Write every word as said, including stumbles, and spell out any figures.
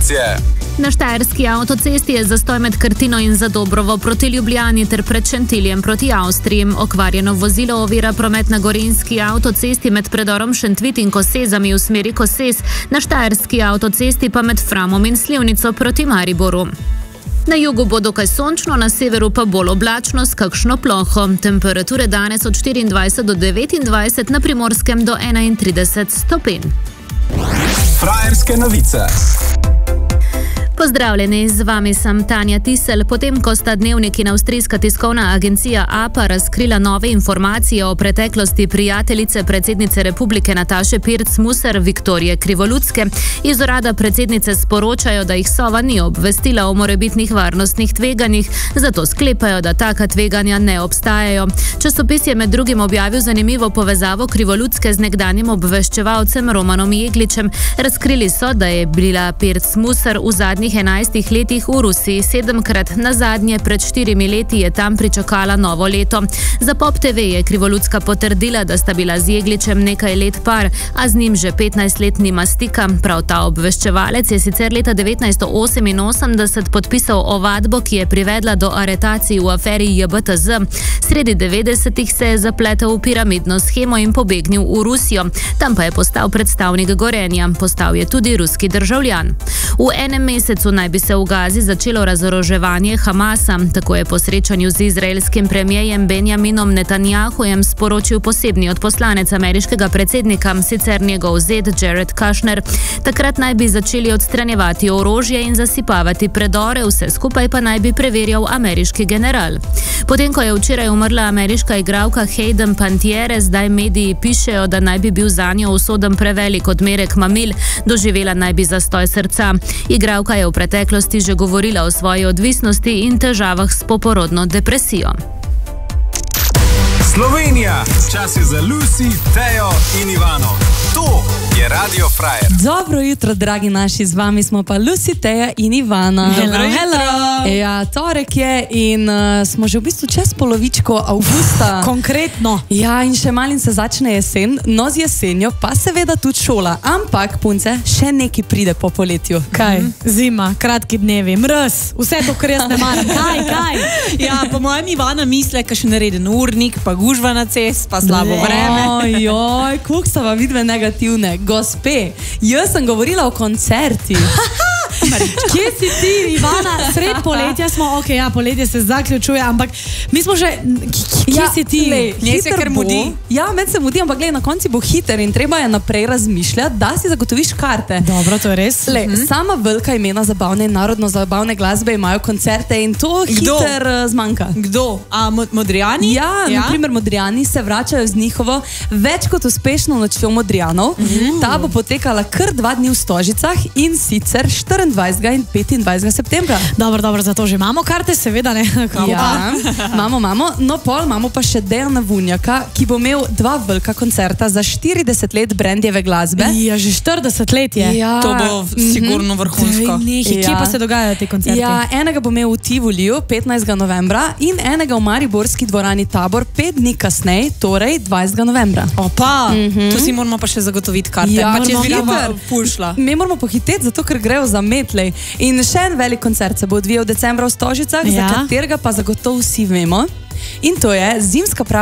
informacije. Na štajerski avtocesti je zastoj med Krtino in Zadobrovo proti Ljubljani ter pred Šentiljem proti Avstriji. Okvarjeno vozilo ovira promet na gorenjski avtocesti med predorom Šentvit in Kosezami v smeri Kosez, na štajerski avtocesti pa med Framom in Slivnico proti Mariboru. Na jugu bo dokaj sončno, na severu pa bolj oblačno s kakšno ploho. Temperature danes od štiriindvajset do devetindvajset, na Primorskem do enaintrideset stopinj. Frajerske novice. Pozdravljeni, z vami sem Tanja Tisel. Potem, ko sta dnevnik in avstrijska tiskovna agencija A P A razkrila nove informacije o preteklosti prijateljice predsednice republike Nataše Pirc Musar, Viktorije Krivolutske, iz urada predsednice sporočajo, da jih Sova ni obvestila o morebitnih varnostnih tveganjih, zato sklepajo, da taka tveganja ne obstajajo. Časopis je med drugim objavil zanimivo povezavo Krivolutske z nekdanjim obveščevalcem Romanom Jegličem. Razkrili so, da je bila Pirc Musar v zadnjih enajstih letih v Rusiji sedemkrat, na zadnje pred štirimi leti je tam pričakala novo leto. Za Pop T V je Krivolutska potrdila, da sta bila z Jegličem nekaj let par, a z njim že petnajst let nima stika. Prav ta obveščevalec je sicer leta devetnajststo oseminosemdeset podpisal ovadbo, ki je privedla do aretacij v aferi J B T Z. Sredi devetdesetih se je zapletel v piramidno shemo in pobegnil v Rusijo. Tam pa je postal predstavnik Gorenja. Postal je tudi ruski državljan. V enem mesecu naj bi se v Gazi začelo razoroževanje Hamasa. Tako je po srečanju z izraelskim premijejem Benjaminom Netanjahujem sporočil posebni odposlanec ameriškega predsednika, sicer njegov zet Jared Kushner. Takrat naj bi začeli odstranjevati orožje in zasipavati predore, vse skupaj pa naj bi preverjal ameriški general. Potem, ko je včeraj umrla ameriška igralka Hayden Panettiere, zdaj mediji pišejo, da naj bi bil zanjo usoden prevelik odmerek mamil, doživela naj bi zastoj srca. Igralka je v preteklosti že govorila o svoji odvisnosti in težavah s poporodno depresijo. Slovenija, čas je za Lucy, Tejo in Ivano. To je Radio Frajer. Dobro jutro, dragi naši, z vami smo pa Lucy, Teja in Ivana. Dobro jutro. Ja, torek je in uh, smo že v bistvu čez polovičko avgusta. Konkretno. Ja, in še malin se začne jesen, no z jesenjo pa seveda tudi šola. Ampak, punce, še nekaj pride po poletju. Kaj? Zima, kratki dnevi, mrz, vse to, kar jaz ne maram. Kaj, kaj? Ja, po mojem Ivana misle, ka še nareden urnik, pa gužva na cest, pa slabo vreme. Ojoj, koliko sta vam vidve negativne. Gospe, jaz sem govorila o koncerti. Kje si ti, Ivana? Sred poletja smo, ok, ja, poletje se zaključuje, ampak mi smo že, kje Ja, si ti? lej, Njej se hiter kar bo. mudi. Ja, med se mudi, ampak glej, na konci bo hiter in treba je naprej razmišljati, da si zagotoviš karte. Dobro, to je res. Le, mm-hmm. Sama velika imena zabavne in narodno-zabavne glasbe imajo koncerte in to Kdo? hiter uh, zmanjka. Kdo? A Mo- Modrijani? Ja, ja? naprimer Modrijani se vračajo z njihovo več kot uspešno nočjo Modrijanov. Mm-hmm. Ta bo potekala kar dva dni v Stožicah in sicer štiriindvajsetega in petindvajsetega septembra. Dobro, dobro, zato že imamo karte, seveda ne. Ja, imamo, imamo. No, pol imamo pa še Dejana Vunjaka, ki bo imel dva velika koncerta za štirideset let brandjeve glasbe. Ja, že štirideset let je. Ja. To bo sigurno vrhunsko. Nekaj, Ja. kje pa se dogajajo te koncerti? Ja, enega bo imel v Tivoliju petnajstega novembra in enega v Mariborski dvorani Tabor pet dni kasneje, torej dvajsetega novembra. Opa, mm-hmm. Tu si moramo pa še zagotoviti karte. Ja, pa če moramo bi hiter. pušla. Mi moramo pohiteti, zato ker grejo za metlej. In še en velik koncert se bo odvijal decembra v Stožicah, Ja. za katerega pa zagotovo vsi vemo. In to je zimska